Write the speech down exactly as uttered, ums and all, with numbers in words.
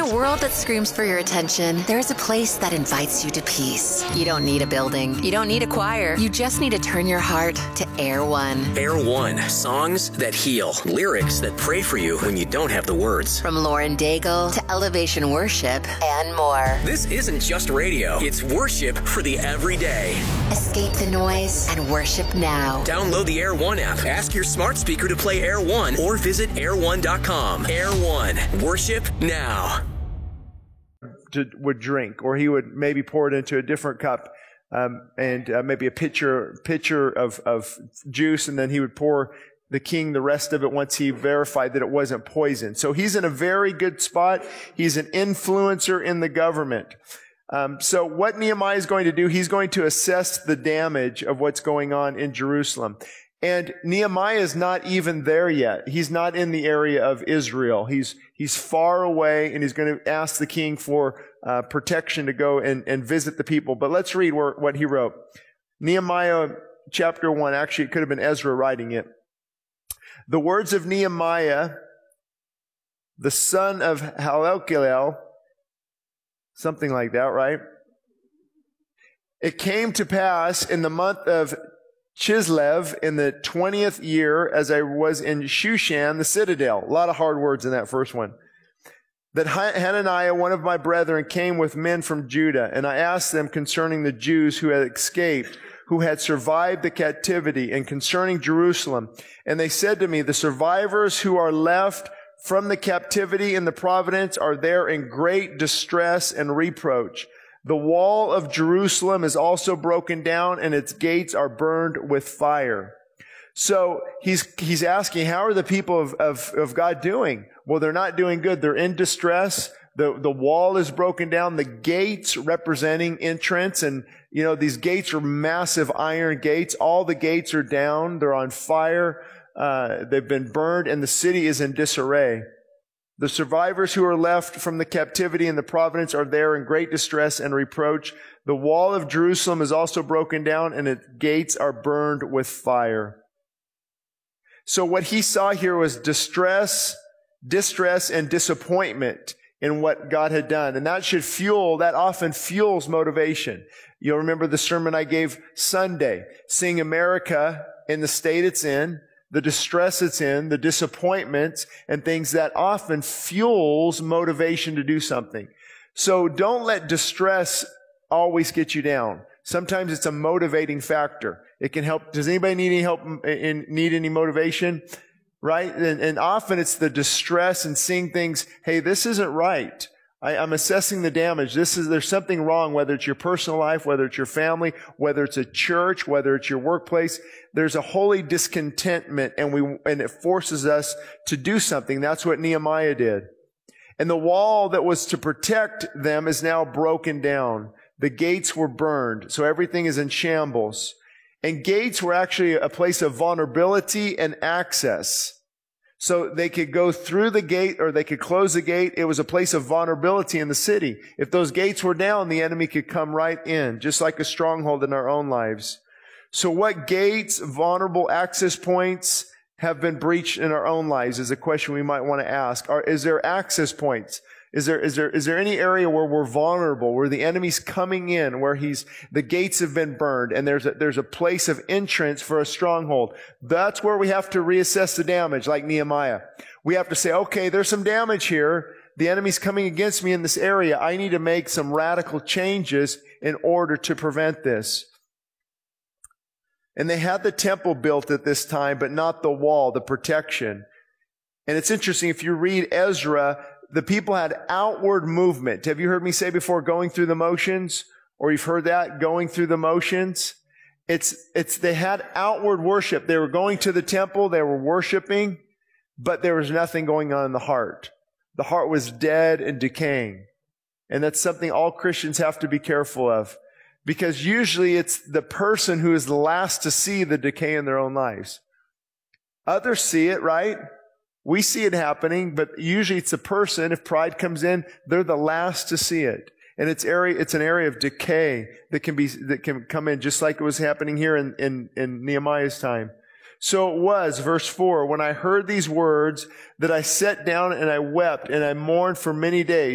a world that screams for your attention, there is a place that invites you to peace. You don't need a building. You don't need a choir. You just need to turn your heart to Air One. Air One. Songs that heal. Lyrics that pray for you when you don't have the words. From Lauren Daigle to Elevation Worship and more. This isn't just radio. It's worship for the everyday. Escape the noise and worship now. Download the Air One app. Ask your smart speaker to play Air One or visit air one dot com. Air One. Worship now. To, would drink, or he would maybe pour it into a different cup, um, and uh, maybe a pitcher pitcher of, of juice, and then he would pour the king the rest of it once he verified that it wasn't poison. So he's in a very good spot. He's an influencer in the government. Um, so what Nehemiah is going to do, he's going to assess the damage of what's going on in Jerusalem. And Nehemiah is not even there yet. He's not in the area of Israel. He's he's far away, and he's going to ask the king for uh, protection to go and, and visit the people. But let's read where, what he wrote. Nehemiah chapter one. Actually, it could have been Ezra writing it. The words of Nehemiah, the son of Halelkiel, something like that, right? It came to pass in the month of Chislev in the twentieth year, as I was in Shushan, the citadel. A lot of hard words in that first one. That Hananiah, one of my brethren, came with men from Judah, and I asked them concerning the Jews who had escaped, who had survived the captivity, and concerning Jerusalem. And they said to me, the survivors who are left from the captivity in the province are there in great distress and reproach. The wall of Jerusalem is also broken down, and its gates are burned with fire. So he's he's asking, how are the people of, of, of God doing? Well, they're not doing good. They're in distress. The, the wall is broken down. The gates representing entrance, and, you know, these gates are massive iron gates. All the gates are down. They're on fire. Uh, they've been burned, and the city is in disarray. The survivors who are left from the captivity in the province are there in great distress and reproach. The wall of Jerusalem is also broken down, and its gates are burned with fire. So what he saw here was distress, distress, and disappointment in what God had done. And that should fuel, that often fuels motivation. You'll remember the sermon I gave Sunday, seeing America in the state it's in, the distress it's in, the disappointments, and things that often fuels motivation to do something. So don't let distress always get you down. Sometimes it's a motivating factor. It can help. Does anybody need any help in, need any motivation? Right? And, and often it's the distress and seeing things, hey, this isn't right. I, I'm assessing the damage. This is, there's something wrong, whether it's your personal life, whether it's your family, whether it's a church, whether it's your workplace. There's a holy discontentment, and we, and it forces us to do something. That's what Nehemiah did. And the wall that was to protect them is now broken down. The gates were burned, so everything is in shambles. And gates were actually a place of vulnerability and access. So they could go through the gate or they could close the gate. It was a place of vulnerability in the city. If those gates were down, the enemy could come right in, just like a stronghold in our own lives. So what gates, vulnerable access points have been breached in our own lives is a question we might want to ask. Are, is there access points? Is there, is there, is there any area where we're vulnerable, where the enemy's coming in, where he's, the gates have been burned, and there's a, there's a place of entrance for a stronghold? That's where we have to reassess the damage, like Nehemiah. We have to say, okay, there's some damage here. The enemy's coming against me in this area. I need to make some radical changes in order to prevent this. And they had the temple built at this time, but not the wall, the protection. And it's interesting, if you read Ezra, the people had outward movement. Have you heard me say before, going through the motions? Or you've heard that, going through the motions? It's, it's, they had outward worship. They were going to the temple, they were worshiping, but there was nothing going on in the heart. The heart was dead and decaying. And that's something all Christians have to be careful of. Because usually it's the person who is the last to see the decay in their own lives. Others see it, right? We see it happening, but usually it's a person, if pride comes in, they're the last to see it. And it's area, it's an area of decay that can be, that can come in, just like it was happening here in, in, in Nehemiah's time. So it was, verse four, when I heard these words, that I sat down and I wept and I mourned for many days.